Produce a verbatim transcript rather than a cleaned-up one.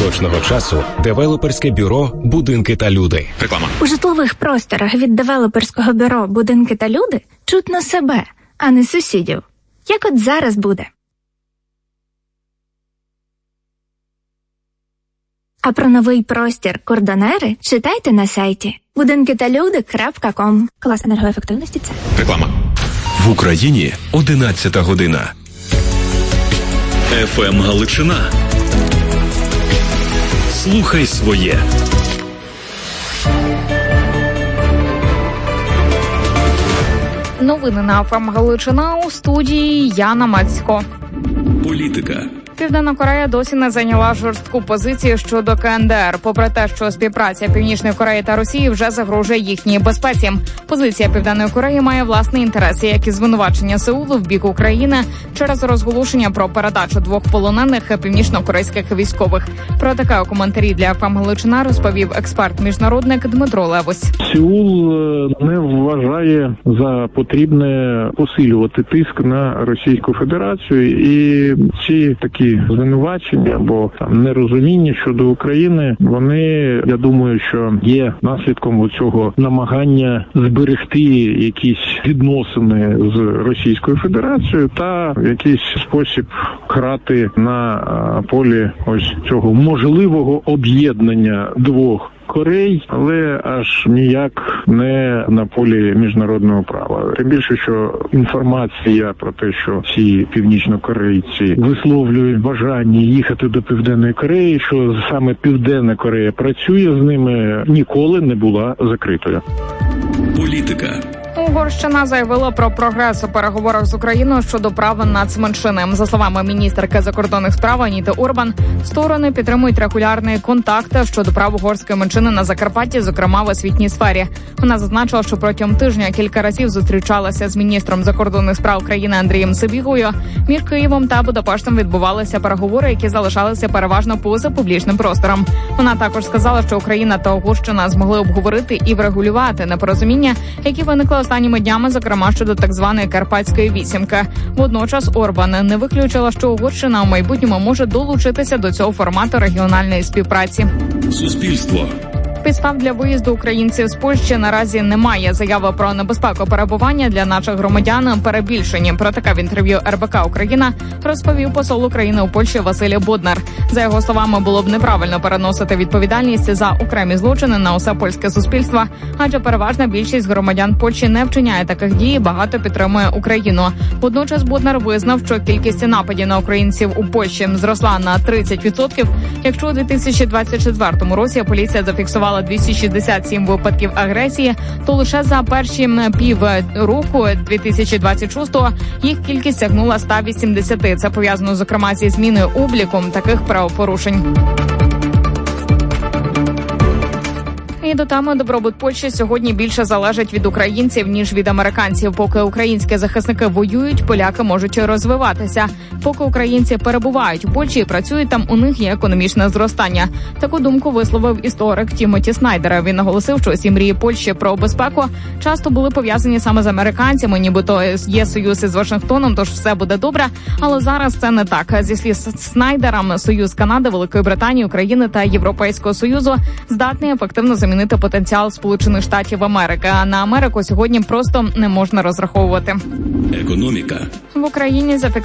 поточного часу девелоперське бюро «Будинки та люди». Реклама. У житлових просторах від девелоперського бюро «Будинки та люди» чутно себе, а не сусідів. Як от зараз буде. А про новий простір «Кордонери» читайте на сайті будинки та люди крапка ком. Клас енергоефективності це. Реклама. В Україні одинадцята година. еф ем Галичина. Слухай своє. Новини на еф ем Галичина, у студії Яна Мацько. Політика. Південна Корея досі не зайняла жорстку позицію щодо ка ен де ер, попри те, що співпраця Північної Кореї та Росії вже загрожує їхній безпеці. Позиція Південної Кореї має власні інтереси, як і звинувачення Сеулу в бік України через розголошення про передачу двох полонених північно-корейських військових. Про таке у коментарі для еф ем Галичина розповів експерт-міжнародник Дмитро Левось. Сеул не вважає за потрібне посилювати тиск на Російську Федерацію, і ці такі звинувачення або там нерозуміння щодо України, вони, я думаю, що є наслідком цього намагання зберегти якісь відносини з Російською Федерацією та в якийсь спосіб грати на полі ось цього можливого об'єднання двох Корей, але аж ніяк не на полі міжнародного права. Тим більше, що інформація про те, що ці північнокорейці висловлюють бажання їхати до Південної Кореї, що саме Південна Корея працює з ними, ніколи не була закритою. Політика. Угорщина заявила про прогрес у переговорах з Україною щодо права нацменшини. За словами міністерки закордонних справ Аніти Орбан, сторони підтримують регулярний контакт щодо прав угорської меншини на Закарпатті, зокрема в освітній сфері. Вона зазначила, що протягом тижня кілька разів зустрічалася з міністром закордонних справ країни Андрієм Сибігою. Між Києвом та Будапештом відбувалися переговори, які залишалися переважно поза публічним простором. Вона також сказала, що Україна та Угорщина змогли обговорити і врегулювати непорозуміння, які виникли останніми днями, зокрема щодо так званої Карпатської вісімки. Водночас Орбан не виключила, що Угорщина у майбутньому може долучитися до цього формату регіональної співпраці. Суспільство. Підстав для виїзду українців з Польщі наразі немає. Заяви про небезпеку перебування для наших громадян перебільшені. Про таке в інтерв'ю ер бе ка Україна розповів посол України у Польщі Василь Боднар. За його словами, було б неправильно переносити відповідальність за окремі злочини на усе польське суспільство, адже переважна більшість громадян Польщі не вчиняє таких дій і багато підтримує Україну. Водночас Боднар визнав, що кількість нападів на українців у Польщі зросла на тридцять відсотків. Якщо у дві тисячі двадцять четвертому році поліція зафіксувала двісті шістдесят сім випадків агресії, то лише за перші півроку дві тисячі двадцять шостого їх кількість сягнула сто вісімдесят. Це пов'язано, зокрема, зі зміною обліку таких правопорушень. І до теми добробут Польщі сьогодні більше залежить від українців, ніж від американців. Поки українські захисники воюють, поляки можуть розвиватися. Поки українці перебувають у Польщі і працюють там, у них є економічне зростання. Таку думку висловив історик Тімоті Снайдер. Він наголосив, що всі мрії Польщі про безпеку часто були пов'язані саме з американцями, нібито є союз із Вашингтоном, тож все буде добре. Але зараз це не так. Зі слів Снайдера, союз Канади, Великої Британії, України та Європейського Союзу здатний ефективно замінити потенціал Сполучених Штатів Америки. А на Америку сьогодні просто не можна розраховувати. Економіка. В Україні зафіксували